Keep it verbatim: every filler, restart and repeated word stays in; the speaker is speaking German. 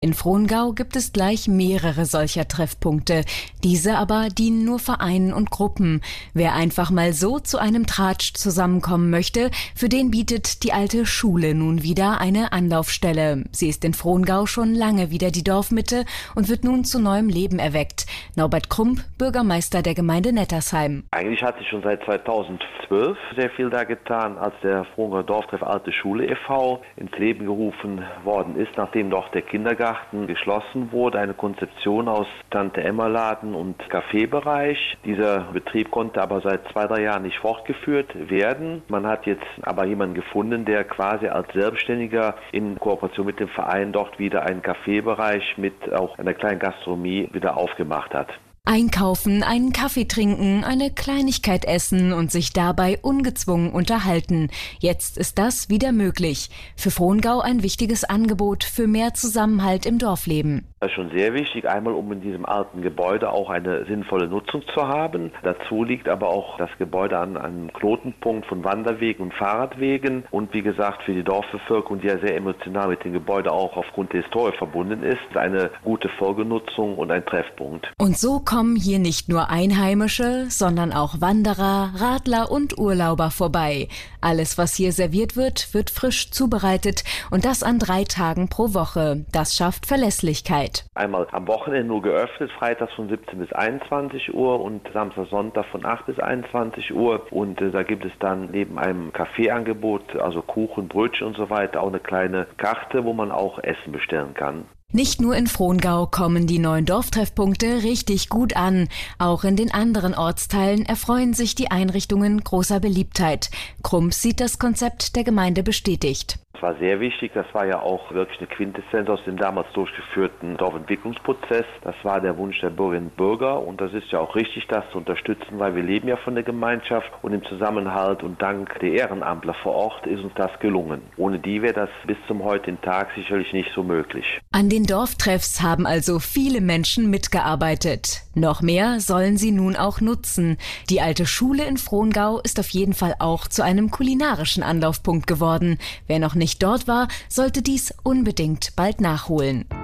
In Frongau gibt es gleich mehrere solcher Treffpunkte. Diese aber dienen nur Vereinen und Gruppen. Wer einfach mal so zu einem Tratsch zusammenkommen möchte, für den bietet die alte Schule nun wieder eine Anlaufstelle. Sie ist in Frongau schon lange wieder die Dorfmitte und wird nun zu neuem Leben erweckt. Norbert Krump, Bürgermeister der Gemeinde Nettersheim. Eigentlich hat sich schon seit zweitausendzwölf sehr viel da getan, als der Frongauer Dorftreff Alte Schule e V ins Leben gerufen worden ist, nachdem doch der Kindergarten geschlossen wurde, eine Konzeption aus Tante-Emma-Laden und Kaffeebereich. Dieser Betrieb konnte aber seit zwei, drei Jahren nicht fortgeführt werden. Man hat jetzt aber jemanden gefunden, der quasi als Selbstständiger in Kooperation mit dem Verein dort wieder einen Kaffeebereich mit auch einer kleinen Gastronomie wieder aufgemacht hat. Einkaufen, einen Kaffee trinken, eine Kleinigkeit essen und sich dabei ungezwungen unterhalten. Jetzt ist das wieder möglich. Für Frongau ein wichtiges Angebot für mehr Zusammenhalt im Dorfleben. Das ist schon sehr wichtig, einmal um in diesem alten Gebäude auch eine sinnvolle Nutzung zu haben. Dazu liegt aber auch das Gebäude an einem Knotenpunkt von Wanderwegen und Fahrradwegen und wie gesagt für die Dorfbevölkerung, die ja sehr emotional mit dem Gebäude auch aufgrund der Historie verbunden ist, eine gute Folgenutzung und ein Treffpunkt. Und so kommen hier nicht nur Einheimische, sondern auch Wanderer, Radler und Urlauber vorbei. Alles, was hier serviert wird, wird frisch zubereitet und das an drei Tagen pro Woche. Das schafft Verlässlichkeit. Einmal am Wochenende nur geöffnet, freitags von siebzehn bis einundzwanzig Uhr und Samstag, Sonntag von acht bis einundzwanzig Uhr. Und äh, da gibt es dann neben einem Kaffeeangebot, also Kuchen, Brötchen und so weiter, auch eine kleine Karte, wo man auch Essen bestellen kann. Nicht nur in Frongau kommen die neuen Dorftreffpunkte richtig gut an. Auch in den anderen Ortsteilen erfreuen sich die Einrichtungen großer Beliebtheit. Krump sieht das Konzept der Gemeinde bestätigt. Das war sehr wichtig, das war ja auch wirklich eine Quintessenz aus dem damals durchgeführten Dorfentwicklungsprozess. Das war der Wunsch der Bürgerinnen und Bürger und das ist ja auch richtig, das zu unterstützen, weil wir leben ja von der Gemeinschaft und im Zusammenhalt und dank der Ehrenamtler vor Ort ist uns das gelungen. Ohne die wäre das bis zum heutigen Tag sicherlich nicht so möglich. An den Dorftreffs haben also viele Menschen mitgearbeitet. Noch mehr sollen sie nun auch nutzen. Die alte Schule in Frongau ist auf jeden Fall auch zu einem kulinarischen Anlaufpunkt geworden. Wer noch nicht dort war, sollte dies unbedingt bald nachholen.